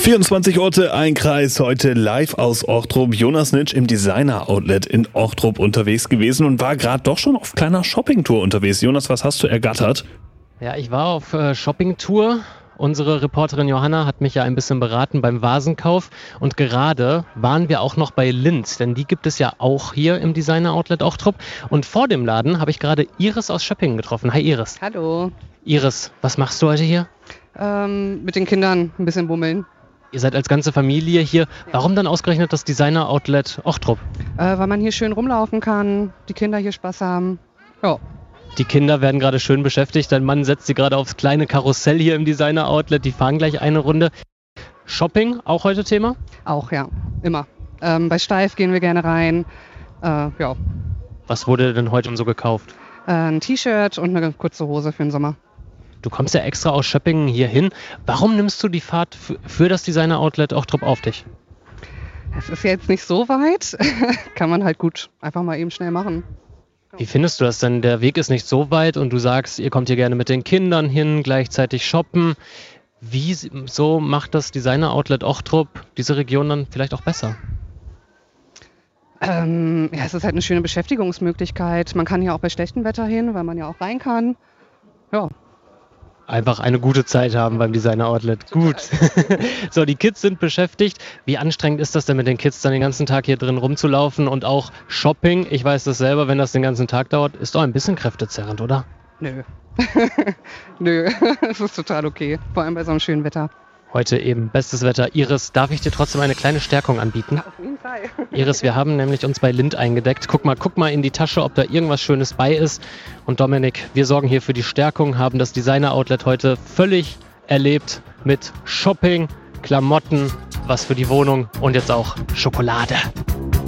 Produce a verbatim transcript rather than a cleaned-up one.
vierundzwanzig Orte, ein Kreis, heute live aus Ochtrup. Jonas Nitsch im Designer-Outlet in Ochtrup unterwegs gewesen und war gerade doch schon auf kleiner Shoppingtour unterwegs. Jonas, was hast du ergattert? Ja, ich war auf äh, Shoppingtour. Unsere Reporterin Johanna hat mich ja ein bisschen beraten beim Vasenkauf und gerade waren wir auch noch bei Lindt, denn die gibt es ja auch hier im Designer-Outlet Ochtrup. Und vor dem Laden habe ich gerade Iris aus Schöppingen getroffen. Hi Iris. Hallo. Iris, was machst du heute hier? Ähm, mit den Kindern ein bisschen bummeln. Ihr seid als ganze Familie hier. Warum dann ausgerechnet das Designer-Outlet Ochtrup? Äh, weil man hier schön rumlaufen kann, die Kinder hier Spaß haben. Ja. Die Kinder werden gerade schön beschäftigt. Dein Mann setzt sie gerade aufs kleine Karussell hier im Designer-Outlet. Die fahren gleich eine Runde. Shopping, auch heute Thema? Auch, ja. Immer. Ähm, bei Steif gehen wir gerne rein. Äh, ja. Was wurde denn heute so gekauft? Äh, ein T-Shirt und eine kurze Hose für den Sommer. Du kommst ja extra aus Schöppingen hier hin. Warum nimmst du die Fahrt f- für das Designer-Outlet Ochtrup auf dich? Es ist jetzt nicht so weit. Kann man halt gut einfach mal eben schnell machen. Wie findest du das denn? Der Weg ist nicht so weit und du sagst, ihr kommt hier gerne mit den Kindern hin, gleichzeitig shoppen. Wie so macht das Designer-Outlet Ochtrup diese Region dann vielleicht auch besser? Ähm, ja, es ist halt eine schöne Beschäftigungsmöglichkeit. Man kann hier auch bei schlechtem Wetter hin, weil man ja auch rein kann. Ja. Einfach eine gute Zeit haben beim Designer-Outlet. Gut. So, die Kids sind beschäftigt. Wie anstrengend ist das denn mit den Kids dann den ganzen Tag hier drin rumzulaufen und auch Shopping? Ich weiß das selber, wenn das den ganzen Tag dauert, ist doch ein bisschen kräftezerrend, oder? Nö. Nö, es ist total okay. Vor allem bei so einem schönen Wetter. Heute eben bestes Wetter. Iris, darf ich dir trotzdem eine kleine Stärkung anbieten? Ja, auf jeden Fall. Iris, wir haben nämlich uns bei Lindt eingedeckt. Guck mal, guck mal in die Tasche, ob da irgendwas Schönes bei ist. Und Dominik, wir sorgen hier für die Stärkung, haben das Designer-Outlet heute völlig erlebt mit Shopping, Klamotten, was für die Wohnung und jetzt auch Schokolade.